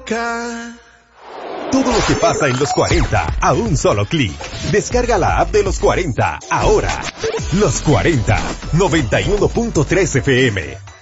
loca. Todo lo que pasa en los 40 a un solo clic. Descarga la app de los 40 ahora. Los 40, 91.3 FM.